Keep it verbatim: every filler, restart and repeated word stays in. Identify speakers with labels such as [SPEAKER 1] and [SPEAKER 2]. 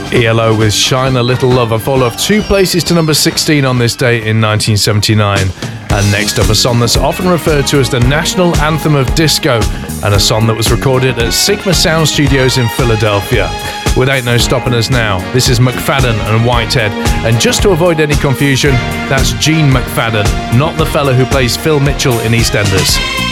[SPEAKER 1] E L O with Shine a Little Love, a fall off two places to number sixteen on this day in nineteen seventy-nine. And next up, a song that's often referred to as the national anthem of disco, and a song that was recorded at Sigma Sound Studios in Philadelphia. With Ain't No Stopping Us Now, this is McFadden and Whitehead. And just to avoid any confusion, that's Gene McFadden, not the fella who plays Phil Mitchell in EastEnders.